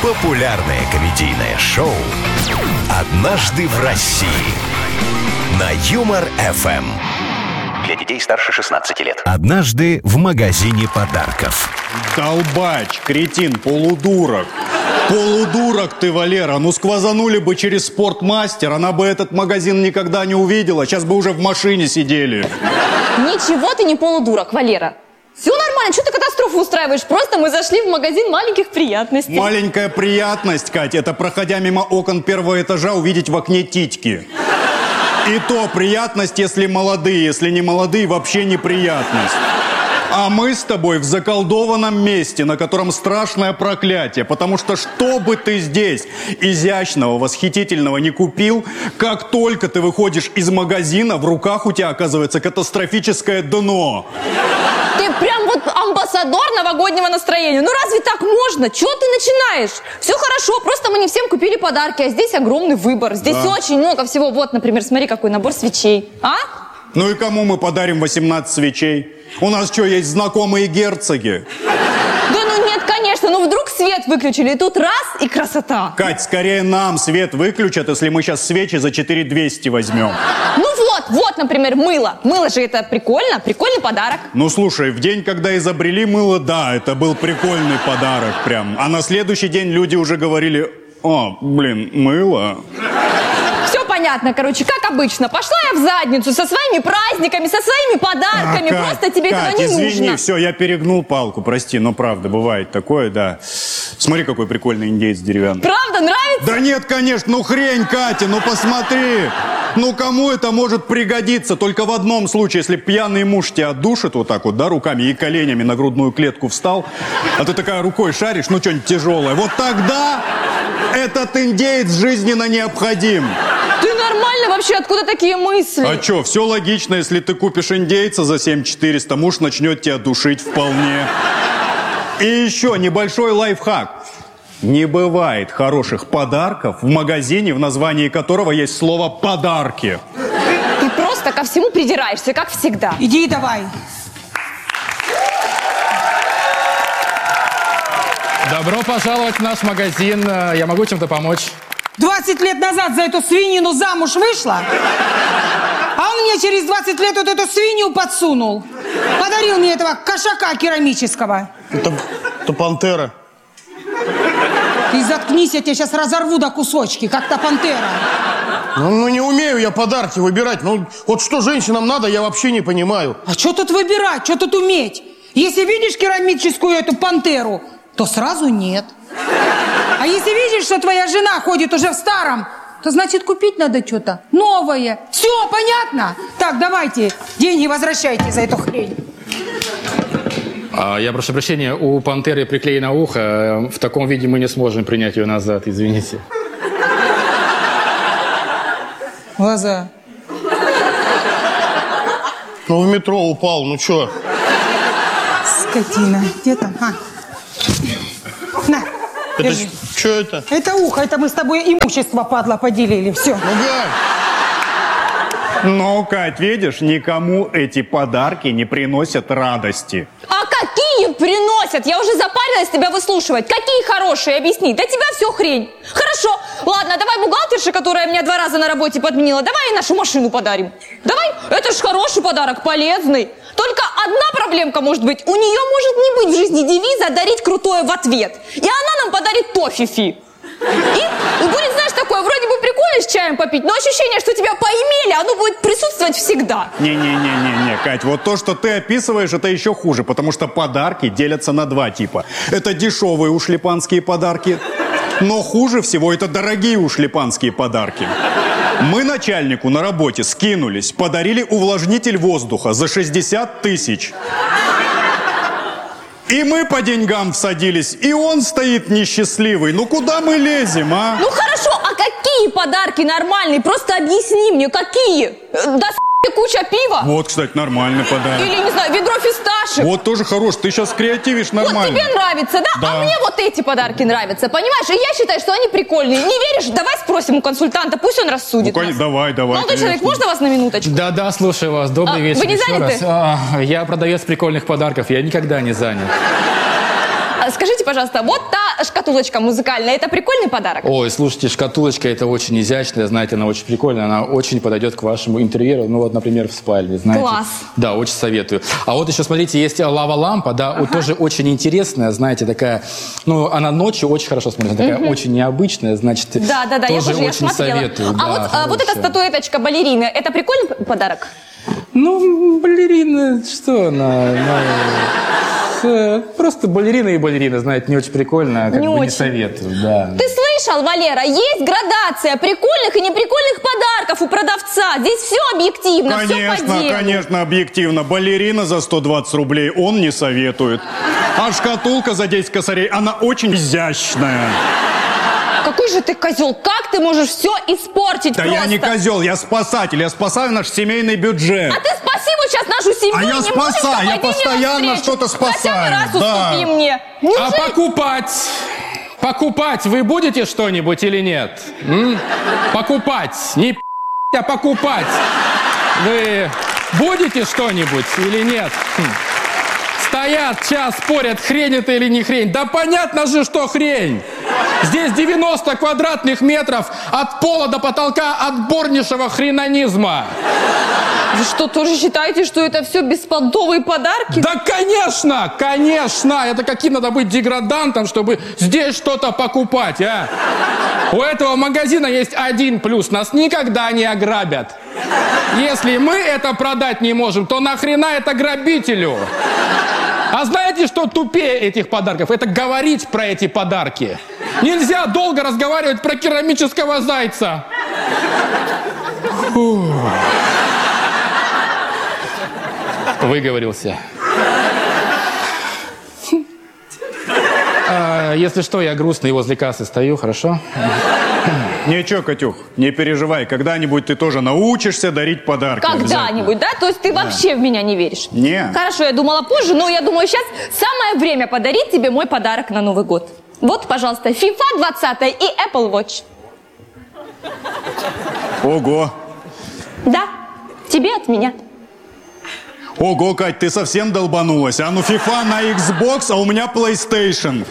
Популярное комедийное шоу «Однажды в России» на Юмор ФМ. Для детей старше 16 лет. Однажды в магазине подарков. Долбач, кретин, полудурок. Полудурок ты, Валера. Ну, сквозанули бы через Спортмастер, она бы этот магазин никогда не увидела. Сейчас бы уже в машине сидели. Ничего ты не полудурок, Валера. Все нормально, что ты катастрофу устраиваешь? Просто мы зашли в магазин маленьких приятностей. Маленькая приятность, Кать, это проходя мимо окон первого этажа увидеть в окне титьки. И то приятность, если молодые, если не молодые, вообще неприятность. А мы с тобой в заколдованном месте, на котором страшное проклятие. Потому что бы ты здесь изящного, восхитительного не купил, как только ты выходишь из магазина, в руках у тебя оказывается катастрофическое дно. Ты прям вот амбассадор новогоднего настроения. Ну разве так можно? Чего ты начинаешь? Все хорошо, просто мы не всем купили подарки, а здесь огромный выбор. Здесь очень много всего. Вот, например, смотри, какой набор свечей. А? Ну и кому мы подарим 18 свечей? У нас что, есть знакомые герцоги? Да ну нет, конечно, ну вдруг свет выключили, и тут раз, и красота. Кать, скорее нам свет выключат, если мы сейчас свечи за 4200 возьмем. Ну вот, например, мыло. Мыло же это прикольно, прикольный подарок. Ну слушай, в день, когда изобрели мыло, да, это был прикольный подарок прям. А на следующий день люди уже говорили: о, блин, мыло. Понятно, короче, как обычно. Пошла я в задницу со своими праздниками, со своими подарками. Кать, просто тебе Кать, этого не извини, нужно. все, я перегнул палку, прости, но правда, бывает такое, да. Смотри, какой прикольный индеец деревянный. Правда, нравится? Да нет, конечно, ну хрень, Катя, ну посмотри. Ну кому это может пригодиться? Только в одном случае, если пьяный муж тебя отдушит вот так вот, да, руками и коленями на грудную клетку встал, а ты такая рукой шаришь, ну что-нибудь тяжелое. Вот тогда этот индеец жизненно необходим. Ты нормально вообще? Откуда такие мысли? А что, все логично, если ты купишь индейца за 7400, муж начнет тебя душить вполне. И еще небольшой лайфхак. Не бывает хороших подарков в магазине, в названии которого есть слово «подарки». Ты просто ко всему придираешься, как всегда. Иди давай. Добро пожаловать в наш магазин. Я могу чем-то помочь? 20 лет назад за эту свинину замуж вышла, а он мне через 20 лет вот эту свинью подсунул. Подарил мне этого кошака керамического. Это пантера. Ты заткнись, я тебя сейчас разорву до кусочки, как та пантера. Ну не умею я подарки выбирать. Ну вот что женщинам надо, я вообще не понимаю. А что тут выбирать, что тут уметь? Если видишь керамическую эту пантеру, то сразу нет. А если видишь, что твоя жена ходит уже в старом, то значит купить надо что-то новое. Все, понятно? Так, давайте, деньги возвращайте за эту хрень. Я прошу прощения, у пантеры приклеено ухо. В таком виде мы не сможем принять ее назад, извините. Глаза. Ну в метро упал, ну что? Скотина. Где там? На. Это Держи. что это? Это ухо, это мы с тобой имущество, падла, поделили, все. Ну, Галь. Ну, Кать, видишь, никому эти подарки не приносят радости. А какие приносят? Я уже запарилась тебя выслушивать. Какие хорошие, объясни. Для тебя все хрень. Хорошо, ладно, давай бухгалтерше, которая меня 2 раза на работе подменила, давай ей нашу машину подарим. Давай, это ж хороший подарок, полезный. Только одна проблемка может быть. У нее может не быть в жизни девиза «дарить крутое в ответ». И она нам подарит тофифи. И будет, знаешь, такое, вроде бы прикольно с чаем попить, но ощущение, что тебя поимели, оно будет присутствовать всегда. Не, Кать, вот то, что ты описываешь, это еще хуже, потому что подарки делятся на 2 типа. Это дешевые ушлепанские подарки, но хуже всего это дорогие ушлепанские подарки. Мы начальнику на работе скинулись, подарили увлажнитель воздуха за 60 тысяч. И мы по деньгам всадились, и он стоит несчастливый. Ну куда мы лезем, а? Ну хорошо, а какие подарки нормальные? Просто объясни мне, какие? Да куча пива? Вот, кстати, нормальный подарок. Или, не знаю, ведро фисташек? Вот тоже хорош, ты сейчас креативишь нормально. Вот тебе нравится, да? Да. А мне вот эти подарки нравятся, понимаешь? И я считаю, что они прикольные. Не веришь? Давай спросим у консультанта, пусть он рассудит Ну, нас. давай. Молодой человек, можно вас на минуточку? Да, слушаю вас. Добрый вечер. Вы не еще заняты? раз. Я продавец прикольных подарков, я никогда не занят. Скажите, пожалуйста, вот та шкатулочка музыкальная, это прикольный подарок? Ой, слушайте, шкатулочка это очень изящная, знаете, она очень прикольная, она очень подойдет к вашему интерьеру, ну вот, например, в спальне, знаете. Класс. Да, очень советую. А вот еще, смотрите, есть лава-лампа, да, вот тоже очень интересная, знаете, такая, ну, она ночью очень хорошо смотрится, такая очень необычная, значит, Да, тоже я очень смотрела. советую. Да, вот эта статуэточка балерины, это прикольный подарок? Ну, балерина, что она? Просто балерина и балерина, знаете, не очень прикольно, как не бы очень. Не советую, да. Ты слышал, Валера, есть градация прикольных и неприкольных подарков у продавца. Здесь все объективно, все по делу. Конечно, объективно. Балерина за 120 рублей он не советует. А шкатулка за 10 косарей, она очень изящная. Какой же ты козел, как ты можешь все испортить Да просто? я не козел, я спасатель, я спасаю наш семейный бюджет. А ты спаси вот сейчас нашу семью. А я не спасаю, можешь, я постоянно навстречу. что-то спасаю. Хотя бы раз да. уступи мне. А Неужели... покупать? Покупать вы будете что-нибудь или нет? Покупать. Не а покупать. Вы будете что-нибудь или нет? Стоят, час спорят, хрень это или не хрень. Да понятно же, что хрень. Здесь 90 квадратных метров от пола до потолка отборнейшего хренонизма. Вы что, тоже считаете, что это все беспонтовые подарки? Да, конечно, конечно. Это каким надо быть деградантом, чтобы здесь что-то покупать, а? У этого магазина есть один плюс. Нас никогда не ограбят. Если мы это продать не можем, то нахрена это грабителю? А знаете, что тупее этих подарков? Это говорить про эти подарки. Нельзя долго разговаривать про керамического зайца. Фух. Выговорился. Если что, я грустный возле кассы стою, хорошо? Ничего, Катюх, не переживай. Когда-нибудь ты тоже научишься дарить подарки. Когда-нибудь, да? То есть ты вообще в меня не веришь? Не. Хорошо, я думала позже, но я думаю, сейчас самое время подарить тебе мой подарок на Новый год. Вот, пожалуйста, FIFA 20 и Apple Watch. Ого. Да, тебе от меня. Ого, Кать, ты совсем долбанулась. А ну FIFA на Xbox, а у меня PlayStation.